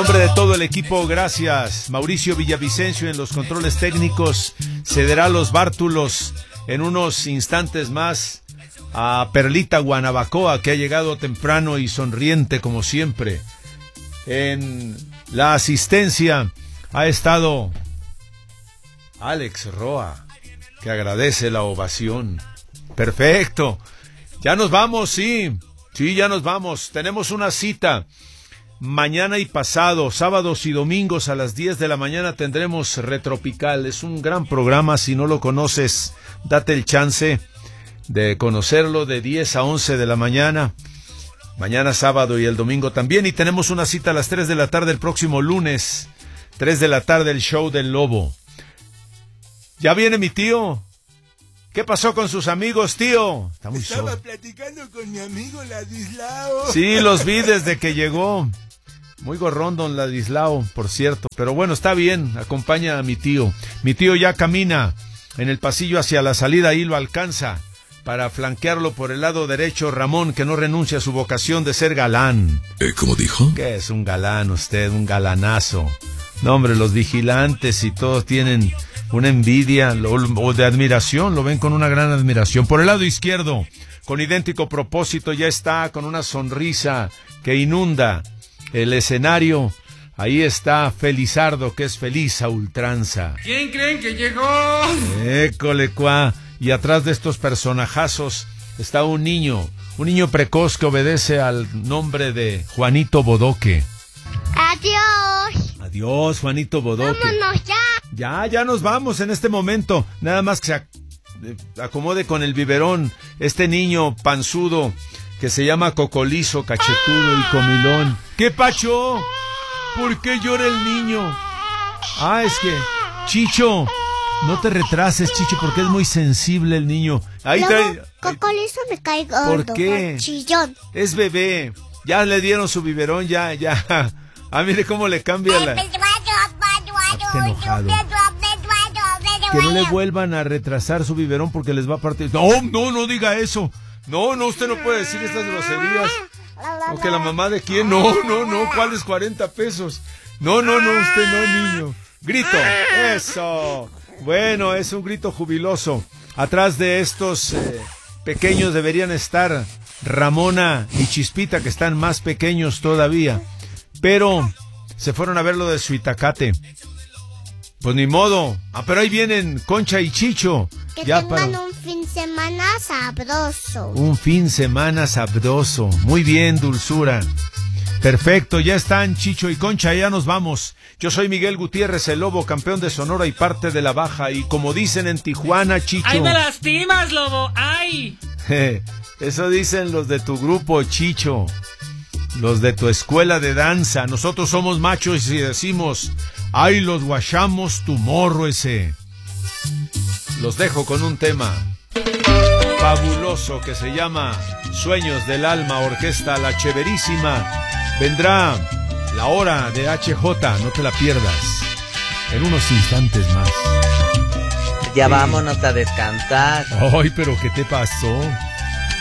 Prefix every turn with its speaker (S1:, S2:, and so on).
S1: nombre de todo el equipo, gracias. Mauricio Villavicencio en los controles técnicos, cederá los bártulos en unos instantes más a Perlita Guanabacoa, que ha llegado temprano y sonriente como siempre. En la asistencia ha estado Alex Roa, que agradece la ovación. Perfecto. Ya nos vamos, sí, ya nos vamos. Tenemos una cita mañana y pasado, sábados y domingos a las 10 de la mañana tendremos Retropical. Es un gran programa, si no lo conoces, date el chance de conocerlo de 10 a 11 de la mañana. Mañana sábado y el domingo también. Y tenemos una cita a las 3 de la tarde el próximo lunes. 3 de la tarde el show del Lobo. ¿Ya viene mi tío? ¿Qué pasó con sus amigos, tío?
S2: Estaba platicando con mi amigo Ladislao.
S1: Sí, los vi desde que llegó. Muy gorrón, don Ladislao, por cierto. Pero bueno, está bien, acompaña a mi tío. Mi tío ya camina en el pasillo hacia la salida, ahí lo alcanza. Para flanquearlo por el lado derecho, Ramón, que no renuncia a su vocación de ser galán.
S3: ¿Cómo dijo?
S1: ¿Qué es un galán usted? Un galanazo. No, hombre, los vigilantes y todos tienen una envidia o de admiración, lo ven con una gran admiración. Por el lado izquierdo, con idéntico propósito, ya está con una sonrisa que inunda el escenario. Ahí está Felizardo, que es feliz a ultranza.
S4: ¿Quién creen que llegó?
S1: École, cuá. Y atrás de estos personajazos está un niño precoz que obedece al nombre de Juanito Bodoque.
S5: Adiós.
S1: Adiós, Juanito Bodoque.
S5: Vámonos ya.
S1: Ya nos vamos en este momento. Nada más que se acomode con el biberón este niño panzudo que se llama Cocolizo, cachetudo y comilón. ¿Qué pacho? ¿Por qué llora el niño? Es que, Chicho, no te retrases, Chicho, porque es muy sensible el niño. Ahí trae.
S5: Cocolizo me cae gordo.
S1: ¿Por qué?
S5: Chillón.
S1: Es bebé. Ya le dieron su biberón, ya. Mire cómo le cambia la... Está enojado. Que no le vuelvan a retrasar su biberón porque les va a partir. No diga eso. No, usted no puede decir estas groserías. ¿O que la mamá de quién? No, ¿cuáles 40 pesos? No, usted no, niño. Grito, eso. Bueno, es un grito jubiloso. Atrás de estos pequeños deberían estar Ramona y Chispita, que están más pequeños todavía. Pero se fueron a ver lo de su Itacate. Pues ni modo. Pero ahí vienen Concha y Chicho.
S5: Que ya tengan un fin de semana sabroso.
S1: Un fin de semana sabroso. Muy bien, dulzura. Perfecto, ya están Chicho y Concha, ya nos vamos. Yo soy Miguel Gutiérrez, el Lobo, campeón de Sonora y parte de la Baja. Y como dicen en Tijuana, Chicho...
S4: ¡Ay, me lastimas, Lobo! ¡Ay!
S1: Eso dicen los de tu grupo, Chicho. Los de tu escuela de danza. Nosotros somos machos y decimos... ¡Ay, los guachamos tu morro ese! Los dejo con un tema fabuloso que se llama Sueños del Alma, orquesta La Cheverísima. Vendrá la hora de HJ, no te la pierdas. En unos instantes más.
S6: Ya vámonos a descansar.
S1: Ay, pero ¿qué te pasó?